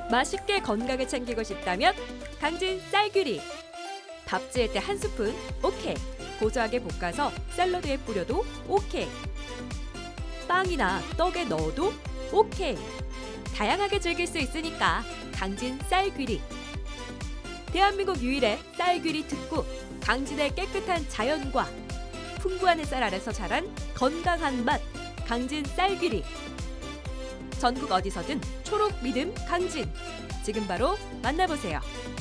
맛있게 건강을 챙기고 싶다면 강진 쌀귀리. 밥 지을 때 한 스푼 오케이. 고소하게 볶아서 샐러드에 뿌려도 오케이. 빵이나 떡에 넣어도 오케이. 다양하게 즐길 수 있으니까 강진 쌀귀리. 대한민국 유일의 쌀귀리 특구. 강진의 깨끗한 자연과 풍부한 햇살 아래서 자란 건강한 맛. 강진 쌀귀리. 전국 어디서든 초록 믿음 강진. 지금 바로 만나보세요.